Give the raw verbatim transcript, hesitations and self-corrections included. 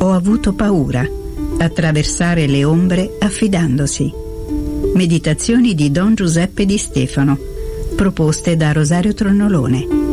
Ho avuto paura. Attraversare le ombre affidandosi. Meditazioni di Don Giuseppe Di Stefano, proposte da Rosario Tronnolone.